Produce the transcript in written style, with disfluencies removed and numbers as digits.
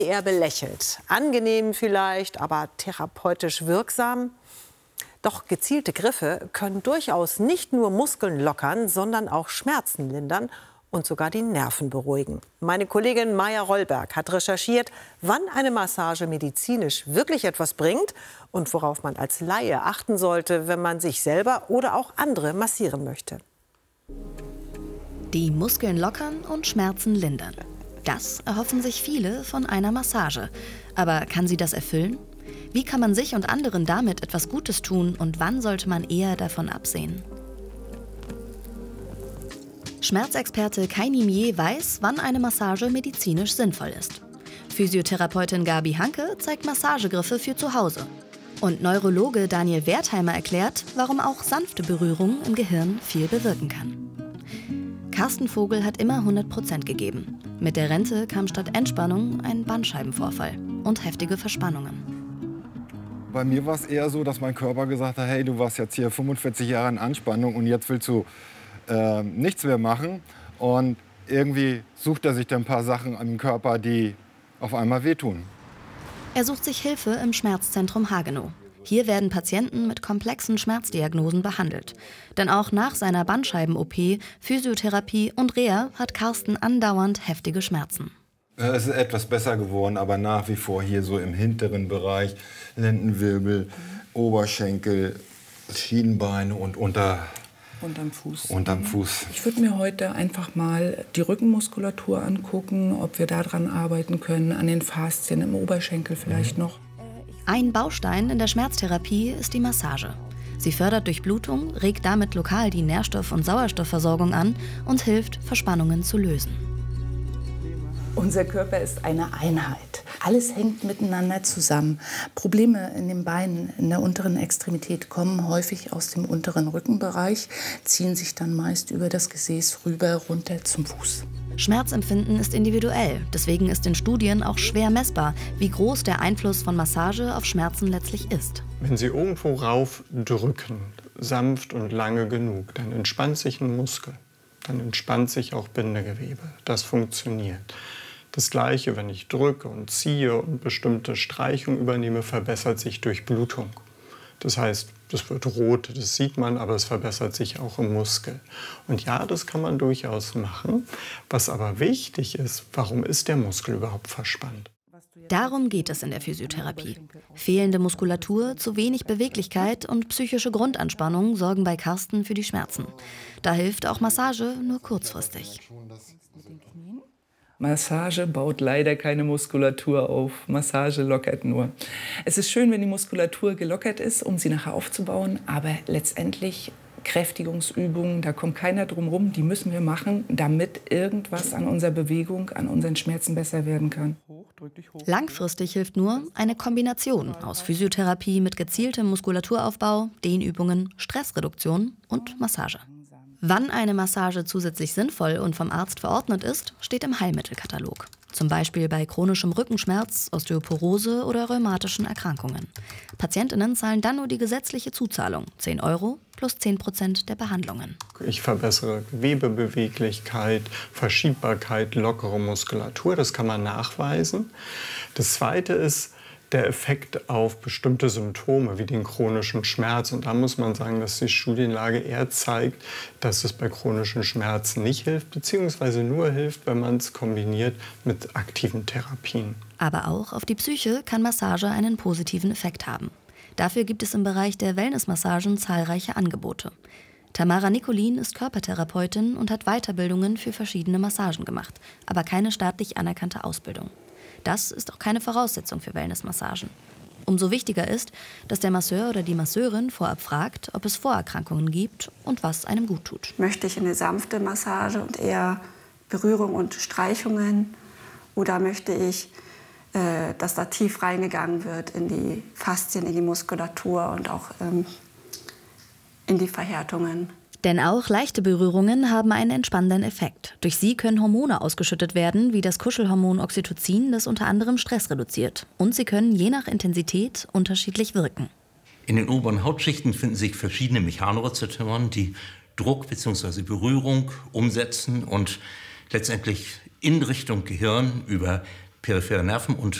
Eher belächelt. Angenehm vielleicht, aber therapeutisch wirksam. Doch gezielte Griffe können durchaus nicht nur Muskeln lockern, sondern auch Schmerzen lindern und sogar die Nerven beruhigen. Meine Kollegin Maja Rollberg hat recherchiert, wann eine Massage medizinisch wirklich etwas bringt und worauf man als Laie achten sollte, wenn man sich selber oder auch andere massieren möchte. Die Muskeln lockern und Schmerzen lindern. Das erhoffen sich viele von einer Massage. Aber kann sie das erfüllen? Wie kann man sich und anderen damit etwas Gutes tun und wann sollte man eher davon absehen? Schmerzexperte Kai Nimier weiß, wann eine Massage medizinisch sinnvoll ist. Physiotherapeutin Gabi Hanke zeigt Massagegriffe für zu Hause. Und Neurologe Daniel Wertheimer erklärt, warum auch sanfte Berührung im Gehirn viel bewirken kann. Carsten Vogel hat immer 100% gegeben. Mit der Rente kam statt Entspannung ein Bandscheibenvorfall und heftige Verspannungen. Bei mir war es eher so, dass mein Körper gesagt hat, hey, du warst jetzt hier 45 Jahre in Anspannung und jetzt willst du nichts mehr machen. Und irgendwie sucht er sich dann ein paar Sachen im Körper, die auf einmal wehtun. Er sucht sich Hilfe im Schmerzzentrum Hagenow. Hier werden Patienten mit komplexen Schmerzdiagnosen behandelt. Denn auch nach seiner Bandscheiben-OP, Physiotherapie und Reha hat Carsten andauernd heftige Schmerzen. Es ist etwas besser geworden, aber nach wie vor hier so im hinteren Bereich, Lendenwirbel, Oberschenkel, Schienbeine und unterm Fuß. Ich würde mir heute einfach mal die Rückenmuskulatur angucken, ob wir daran arbeiten können, an den Faszien im Oberschenkel vielleicht noch. Ein Baustein in der Schmerztherapie ist die Massage. Sie fördert Durchblutung, regt damit lokal die Nährstoff- und Sauerstoffversorgung an und hilft, Verspannungen zu lösen. Unser Körper ist eine Einheit. Alles hängt miteinander zusammen. Probleme in den Beinen, in der unteren Extremität kommen häufig aus dem unteren Rückenbereich, ziehen sich dann meist über das Gesäß rüber runter zum Fuß. Schmerzempfinden ist individuell. Deswegen ist in Studien auch schwer messbar, wie groß der Einfluss von Massage auf Schmerzen letztlich ist. Wenn Sie irgendwo rauf drücken, sanft und lange genug, dann entspannt sich ein Muskel. Dann entspannt sich auch Bindegewebe. Das funktioniert. Das Gleiche, wenn ich drücke und ziehe und bestimmte Streichungen übernehme, verbessert sich Durchblutung. Das heißt, das wird rot, das sieht man, aber es verbessert sich auch im Muskel. Und ja, das kann man durchaus machen. Was aber wichtig ist, warum ist der Muskel überhaupt verspannt? Darum geht es in der Physiotherapie. Fehlende Muskulatur, zu wenig Beweglichkeit und psychische Grundanspannung sorgen bei Carsten für die Schmerzen. Da hilft auch Massage nur kurzfristig. Massage baut leider keine Muskulatur auf. Massage lockert nur. Es ist schön, wenn die Muskulatur gelockert ist, um sie nachher aufzubauen, aber letztendlich Kräftigungsübungen, da kommt keiner drum rum, die müssen wir machen, damit irgendwas an unserer Bewegung, an unseren Schmerzen besser werden kann. Langfristig hilft nur eine Kombination aus Physiotherapie mit gezieltem Muskulaturaufbau, Dehnübungen, Stressreduktion und Massage. Wann eine Massage zusätzlich sinnvoll und vom Arzt verordnet ist, steht im Heilmittelkatalog. Zum Beispiel bei chronischem Rückenschmerz, Osteoporose oder rheumatischen Erkrankungen. PatientInnen zahlen dann nur die gesetzliche Zuzahlung, 10 € plus 10% der Behandlungen. Ich verbessere Gewebebeweglichkeit, Verschiebbarkeit, lockere Muskulatur, das kann man nachweisen. Das Zweite ist der Effekt auf bestimmte Symptome wie den chronischen Schmerz. Und da muss man sagen, dass die Studienlage eher zeigt, dass es bei chronischen Schmerzen nicht hilft, beziehungsweise nur hilft, wenn man es kombiniert mit aktiven Therapien. Aber auch auf die Psyche kann Massage einen positiven Effekt haben. Dafür gibt es im Bereich der Wellnessmassagen zahlreiche Angebote. Tamara Nicolin ist Körpertherapeutin und hat Weiterbildungen für verschiedene Massagen gemacht, aber keine staatlich anerkannte Ausbildung. Das ist auch keine Voraussetzung für Wellnessmassagen. Umso wichtiger ist, dass der Masseur oder die Masseurin vorab fragt, ob es Vorerkrankungen gibt und was einem gut tut. Möchte ich eine sanfte Massage und eher Berührung und Streichungen? Oder möchte ich, dass da tief reingegangen wird in die Faszien, in die Muskulatur und auch in die Verhärtungen? Denn auch leichte Berührungen haben einen entspannenden Effekt. Durch sie können Hormone ausgeschüttet werden, wie das Kuschelhormon Oxytocin, das unter anderem Stress reduziert. Und sie können je nach Intensität unterschiedlich wirken. In den oberen Hautschichten finden sich verschiedene Mechanorezeptoren, die Druck bzw. Berührung umsetzen und letztendlich in Richtung Gehirn über periphere Nerven und